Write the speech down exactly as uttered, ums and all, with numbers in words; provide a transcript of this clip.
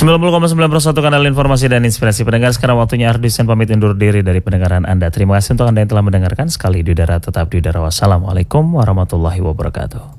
sembilan puluh koma sembilan satu kanal informasi dan inspirasi pendengar. Sekarang waktunya Ardusen pamit undur diri dari pendengaran Anda. Terima kasih untuk Anda yang telah mendengarkan. Sekali di udara tetap di udara. Wassalamualaikum warahmatullahi wabarakatuh.